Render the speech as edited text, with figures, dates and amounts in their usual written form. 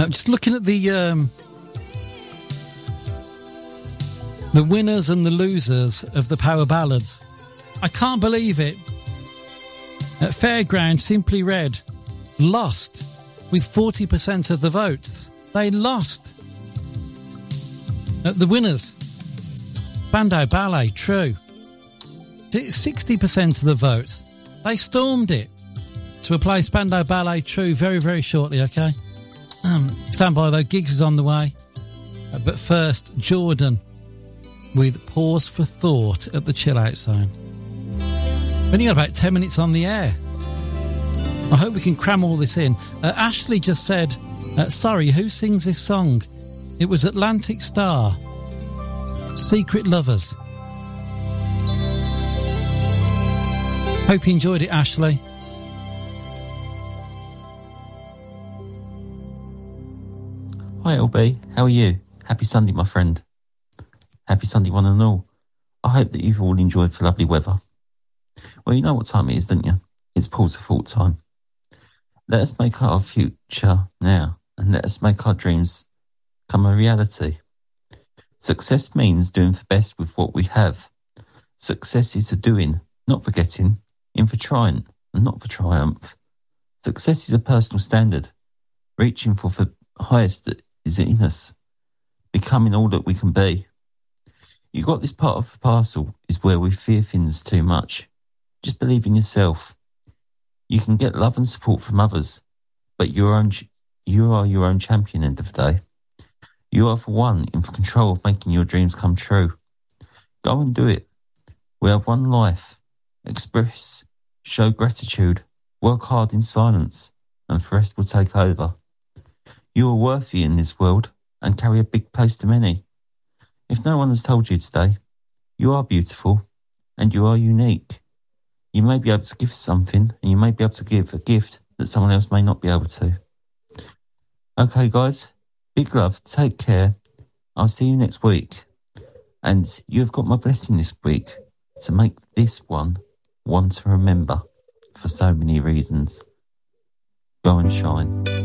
Just looking at the winners and the losers of the Power Ballads. I can't believe it. At Fairground, Simply Red lost with 40% of the votes. They lost. At the winners, Spandau Ballet, True, 60% of the votes. They stormed it. So we'll play Spandau Ballet, True very, very shortly, okay? Stand by though, gigs is on the way. But first, Jordan with Pause for Thought at the Chill Out Zone. We've only got about 10 minutes on the air. I hope we can cram all this in. Ashley just said, sorry, who sings this song? It was Atlantic Star, Secret Lovers. Hope you enjoyed it, Ashley. Hi LB, how are you? Happy Sunday, my friend. Happy Sunday one and all. I hope that you've all enjoyed the lovely weather. Well, you know what time it is, don't you? It's Pause for Thought time. Let us make our future now, and let us make our dreams come a reality. Success means doing the best with what we have. Success is a doing, not forgetting, in for trying, and not for triumph. Success is a personal standard, reaching for the highest that is in us, becoming all that we can be. You got this part of the parcel is where we fear things too much. Just believe in yourself. You can get love and support from others, but you are your own champion end of the day. You are the one in control of making your dreams come true. Go and do it. We have one life. Express, show gratitude, work hard in silence, and the rest will take over. You are worthy in this world and carry a big place to many. If no one has told you today, you are beautiful and you are unique. You may be able to give something, and you may be able to give a gift that someone else may not be able to. Okay, guys, big love, take care. I'll see you next week. And you've got my blessing this week to make this one to remember for so many reasons. Go and shine.